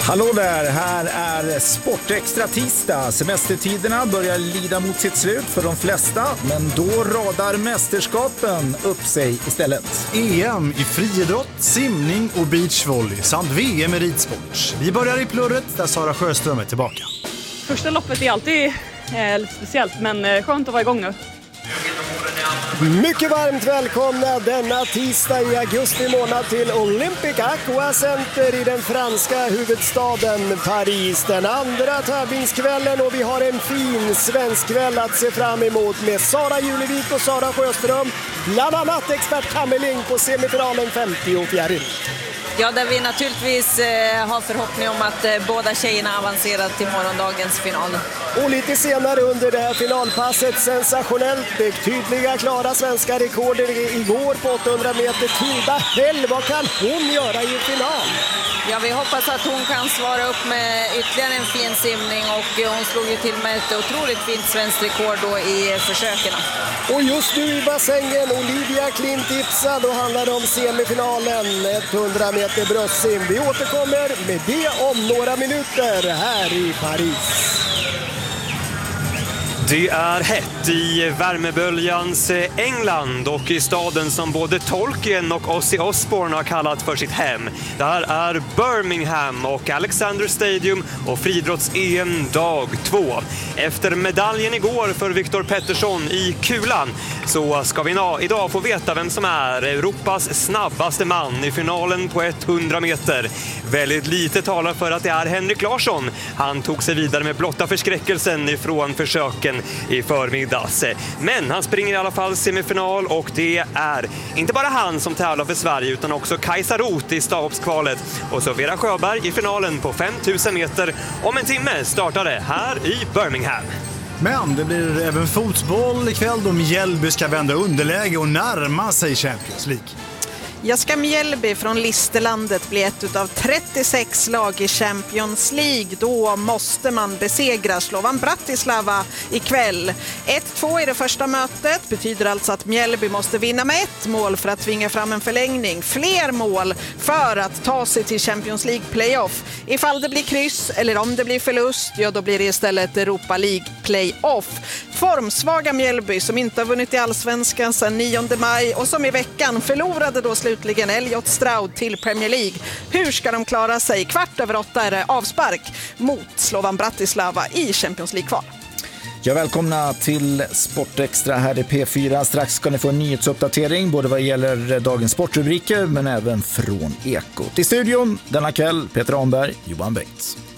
Hallå där, här är Sportextra tisdag. Semestertiderna börjar lida mot sitt slut för de flesta, men då radar mästerskapen upp sig istället. EM i friidrott, simning och beachvolley samt VM i ridsport. Vi börjar i plurret där Sara Sjöström är tillbaka. Första loppet är alltid lite speciellt, men skönt att vara igång nu. Mycket varmt välkomna denna tisdag i augusti månad till Olympic Aqua Center i den franska huvudstaden Paris. Den andra tävlingskvällen och vi har en fin svensk kväll att se fram emot med Sara Julevik och Sara Sjöström. Bland annat expert Kammeling på semifinalen 50 och fjäril. Ja, där vi naturligtvis har förhoppning om att båda tjejerna avancerar till morgondagens final. Och lite senare under det här finalpasset sensationellt tydliga klara svenska rekorder igår på 800 meter. Tilda Hell, vad kan hon göra i final? Ja, vi hoppas att hon kan svara upp med ytterligare en fin simning och hon slog ju till med ett otroligt fint svenskt rekord då i försöken. Och just nu i bassängen Olivia Klint Ipsa, då handlar det om semifinalen 100 meter bröstsim. Vi återkommer med det om några minuter här i Paris. Det är hett i värmeböljans England och i staden som både Tolkien och Ozzy Osbourne har kallat för sitt hem. Det här är Birmingham och Alexander Stadium och friidrotts-EM dag 2. Efter medaljen igår för Viktor Pettersson i kulan så ska vi idag få veta vem som är Europas snabbaste man i finalen på 100 meter. Väldigt lite talar för att det är Henrik Larsson. Han tog sig vidare med blotta förskräckelsen ifrån försöken i förmiddags. Men han springer i alla fall semifinal och det är inte bara han som tävlar för Sverige utan också Kajsa Roth i stavhoppskvalet och så Vera Sjöberg i finalen på 5000 meter. Om en timme startar det här i Birmingham. Men det blir även fotboll ikväll då Mjällby ska vända underläge och närma sig Champions League. Ja, ska Mjällby från Listerlandet bli ett av 36 lag i Champions League, då måste man besegra Slovan Bratislava ikväll. 1-2 i det första mötet betyder alltså att Mjällby måste vinna med 1 mål för att tvinga fram en förlängning. Fler mål för att ta sig till Champions League playoff. Ifall det blir kryss eller om det blir förlust, ja då blir det istället Europa League playoff. Formsvaga Mjällby som inte har vunnit i Allsvenskan sedan 9 maj och som i veckan förlorade då slutligen Elliot Stroud till Premier League. Hur ska de klara sig? 8:15 är det avspark mot Slovan Bratislava i Champions League-kval. Ja, välkomna till Sportextra här i P4. Strax ska ni få en nyhetsuppdatering både vad gäller dagens sportrubriker men även från Ekot. I studion denna kväll Peter Ahnberg, Johan Bengts.